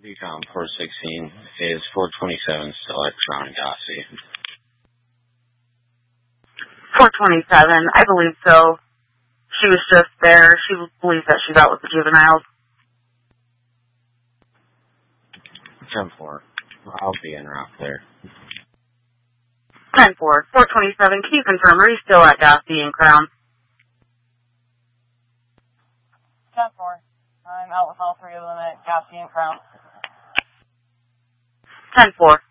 Decom 416 is 427 still at Crown and Gossy. 427, I believe so. She was just there. She believes that she's out with the juveniles. 10-4. I'll be en route there. 10-4. 427, can you confirm, are you still at Gossy and Crown? 10-4. I'm out with all three of them at Gossy and Crown. 10-4.